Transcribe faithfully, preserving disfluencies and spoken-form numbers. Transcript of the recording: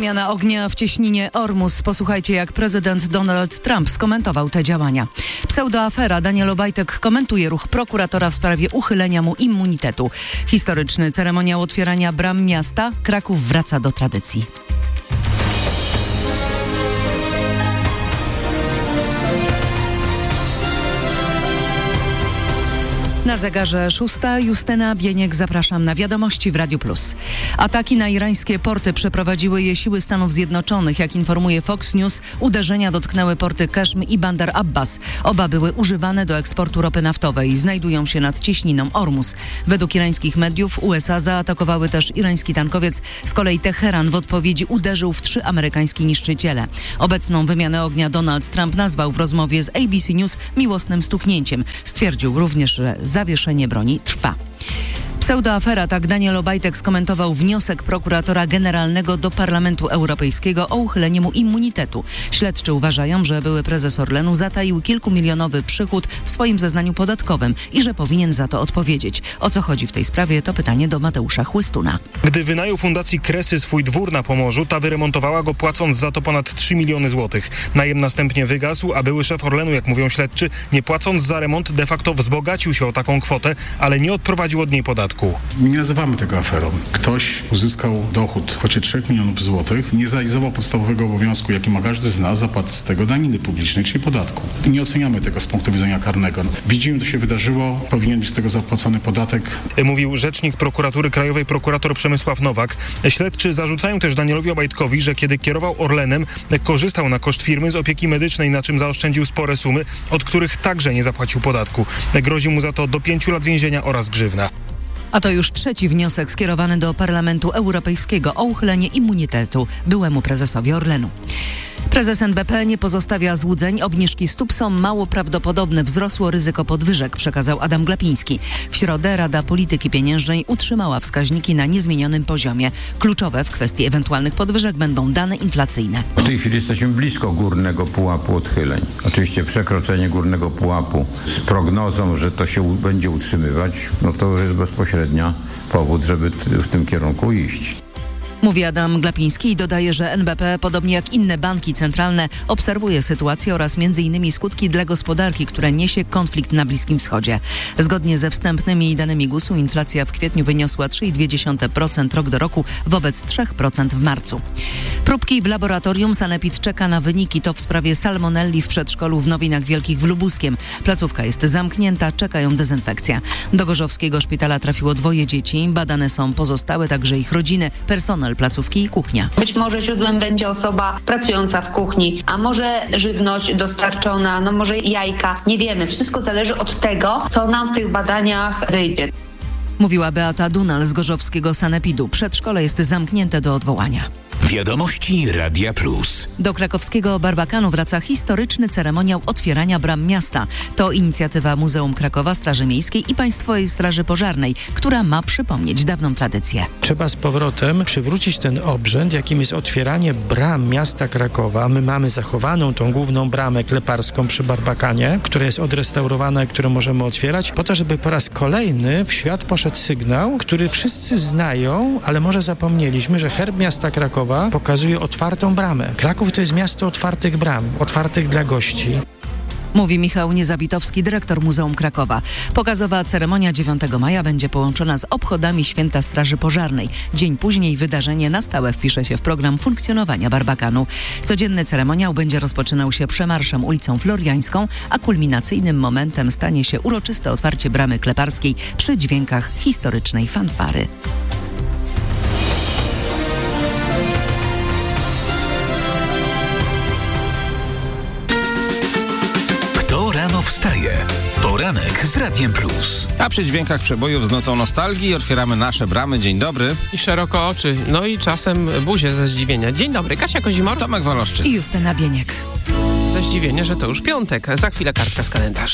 Wymiana ognia w cieśninie Ormus. Posłuchajcie, jak prezydent Donald Trump skomentował te działania. Pseudoafera. Daniel Obajtek komentuje ruch prokuratora w sprawie uchylenia mu immunitetu. Historyczny ceremoniał otwierania bram miasta. Kraków wraca do tradycji. Na zegarze szósta. Justyna Bieniek, zapraszam na wiadomości w Radiu Plus. Ataki na irańskie porty przeprowadziły je siły Stanów Zjednoczonych. Jak informuje Fox News, uderzenia dotknęły porty Keshm i Bandar Abbas. Oba były używane do eksportu ropy naftowej i znajdują się nad cieśniną Ormus. Według irańskich mediów U S A zaatakowały też irański tankowiec. Z kolei Teheran w odpowiedzi uderzył w trzy amerykańskie niszczyciele. Obecną wymianę ognia Donald Trump nazwał w rozmowie z A B C News miłosnym stuknięciem. Stwierdził również, że zawieszenie broni trwa. Pseudoafera, tak Daniel Obajtek skomentował wniosek prokuratora generalnego do Parlamentu Europejskiego o uchylenie mu immunitetu. Śledczy uważają, że były prezes Orlenu zataił kilkumilionowy przychód w swoim zeznaniu podatkowym i że powinien za to odpowiedzieć. O co chodzi w tej sprawie, to pytanie do Mateusza Chłystuna. Gdy wynajął Fundacji Kresy swój dwór na Pomorzu, ta wyremontowała go, płacąc za to ponad trzy miliony złotych. Najem następnie wygasł, a były szef Orlenu, jak mówią śledczy, nie płacąc za remont, de facto wzbogacił się o taką kwotę, ale nie odprowadził od niej podatku. Nie nazywamy tego aferą. Ktoś uzyskał dochód w kwocie trzech milionów złotych, nie zrealizował podstawowego obowiązku, jaki ma każdy z nas, zapłat z tego daniny publicznej, czyli podatku. Nie oceniamy tego z punktu widzenia karnego. Widzimy, co się wydarzyło, powinien być z tego zapłacony podatek. Mówił rzecznik Prokuratury Krajowej, prokurator Przemysław Nowak. Śledczy zarzucają też Danielowi Obajtkowi, że kiedy kierował Orlenem, korzystał na koszt firmy z opieki medycznej, na czym zaoszczędził spore sumy, od których także nie zapłacił podatku. Grozi mu za to do pięciu lat więzienia oraz grzywna. A to już trzeci wniosek skierowany do Parlamentu Europejskiego o uchylenie immunitetu byłemu prezesowi Orlenu. Prezes N B P nie pozostawia złudzeń. Obniżki stóp są mało prawdopodobne. Wzrosło ryzyko podwyżek, przekazał Adam Glapiński. W środę Rada Polityki Pieniężnej utrzymała wskaźniki na niezmienionym poziomie. Kluczowe w kwestii ewentualnych podwyżek będą dane inflacyjne. W tej chwili jesteśmy blisko górnego pułapu odchyleń. Oczywiście przekroczenie górnego pułapu z prognozą, że to się będzie utrzymywać, no to już jest bezpośrednia powód, żeby w tym kierunku iść. Mówi Adam Glapiński i dodaje, że N B P, podobnie jak inne banki centralne, obserwuje sytuację oraz między innymi skutki dla gospodarki, które niesie konflikt na Bliskim Wschodzie. Zgodnie ze wstępnymi danymi gusu inflacja w kwietniu wyniosła trzy i dwie dziesiąte procent rok do roku wobec trzy procent w marcu. Próbki w laboratorium. Sanepid czeka na wyniki. To w sprawie salmonelli w przedszkolu w Nowinach Wielkich w Lubuskiem. Placówka jest zamknięta, czekają dezynfekcja. Do gorzowskiego szpitala trafiło dwoje dzieci. Badane są pozostałe, także ich rodziny, personel placówki i kuchnia. Być może źródłem będzie osoba pracująca w kuchni, a może żywność dostarczona, no może jajka. Nie wiemy. Wszystko zależy od tego, co nam w tych badaniach wyjdzie. Mówiła Beata Dunal z gorzowskiego Sanepidu. Przedszkole jest zamknięte do odwołania. Wiadomości Radia Plus. Do krakowskiego Barbakanu wraca historyczny ceremoniał otwierania bram miasta. To inicjatywa Muzeum Krakowa, Straży Miejskiej i Państwowej Straży Pożarnej, która ma przypomnieć dawną tradycję. Trzeba z powrotem przywrócić ten obrzęd, jakim jest otwieranie bram miasta Krakowa. My mamy zachowaną tą główną bramę kleparską przy Barbakanie, która jest odrestaurowana i którą możemy otwierać, po to, żeby po raz kolejny w świat poszedł sygnał, który wszyscy znają, ale może zapomnieliśmy, że herb miasta Krakowa pokazuje otwartą bramę. Kraków to jest miasto otwartych bram, otwartych dla gości. Mówi Michał Niezabitowski, dyrektor Muzeum Krakowa. Pokazowa ceremonia dziewiątego maja będzie połączona z obchodami Święta Straży Pożarnej. Dzień później wydarzenie na stałe wpisze się w program funkcjonowania Barbakanu. Codzienny ceremoniał będzie rozpoczynał się przemarszem ulicą Floriańską, a kulminacyjnym momentem stanie się uroczyste otwarcie bramy kleparskiej przy dźwiękach historycznej fanfary. Rano wstaje. Poranek z Radiem Plus. A przy dźwiękach przebojów z nutą nostalgii otwieramy nasze bramy. Dzień dobry. I szeroko oczy, no i czasem buzię ze zdziwienia. Dzień dobry, Kasia Kozimor. Tomek Waloszczyk. I Justyna Bieniek. Ze zdziwienia, że to już piątek. Za chwilę kartka z kalendarza.